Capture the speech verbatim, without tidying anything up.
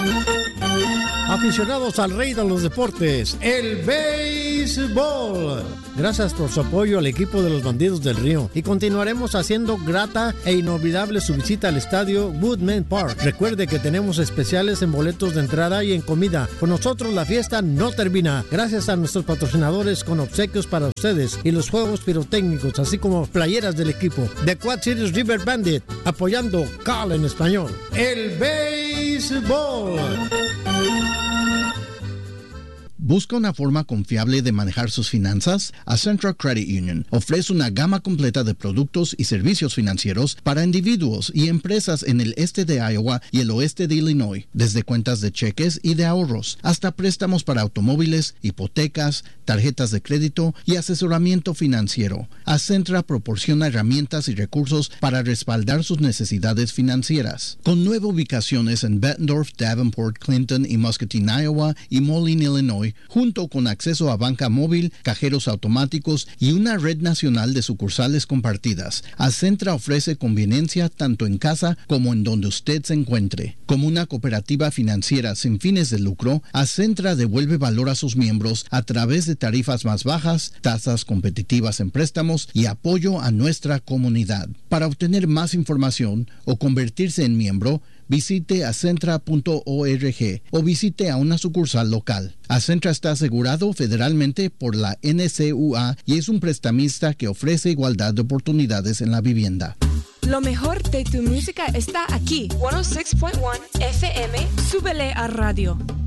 Aficionados al rey de los deportes, el béisbol. Gracias por su apoyo al equipo de los Bandidos del Río y continuaremos haciendo grata e inolvidable su visita al estadio Woodman Park. Recuerde que tenemos especiales en boletos de entrada y en comida. Con nosotros la fiesta no termina. Gracias a nuestros patrocinadores con obsequios para ustedes y los juegos pirotécnicos, así como playeras del equipo. The Quad Cities River Bandit, apoyando Cal en español. El béisbol. ¿Busca una forma confiable de manejar sus finanzas? Acentra Credit Union ofrece una gama completa de productos y servicios financieros para individuos y empresas en el este de Iowa y el oeste de Illinois, desde cuentas de cheques y de ahorros, hasta préstamos para automóviles, hipotecas, tarjetas de crédito y asesoramiento financiero. Acentra proporciona herramientas y recursos para respaldar sus necesidades financieras. Con nueve ubicaciones en Bettendorf, Davenport, Clinton y Muscatine, Iowa y Moline, Illinois, junto con acceso a banca móvil, cajeros automáticos y una red nacional de sucursales compartidas, Acentra ofrece conveniencia tanto en casa como en donde usted se encuentre. Como una cooperativa financiera sin fines de lucro, Acentra devuelve valor a sus miembros a través de tarifas más bajas, tasas competitivas en préstamos y apoyo a nuestra comunidad. Para obtener más información o convertirse en miembro, visite acentra punto org o visite a una sucursal local. Acentra está asegurado federalmente por la N C U A y es un prestamista que ofrece igualdad de oportunidades en la vivienda. Lo mejor de tu música está aquí. ciento seis punto uno F M, súbele a radio.